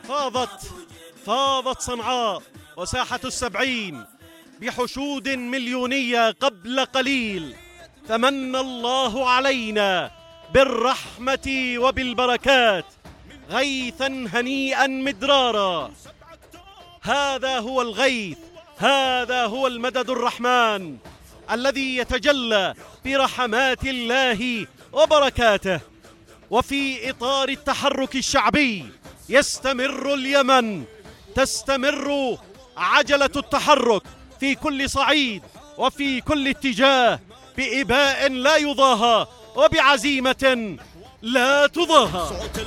فاضت صنعاء وساحة السبعين بحشود مليونية قبل قليل. فمن الله علينا بالرحمة وبالبركات غيثا هنيئا مدرارا. هذا هو الغيث، هذا هو المدد الرحمن الذي يتجلى برحمات الله وبركاته. وفي إطار التحرك الشعبي يستمر اليمن، تستمر عجلة التحرك في كل صعيد وفي كل اتجاه بإباء لا يضاهى وبعزيمة لا تضاهى.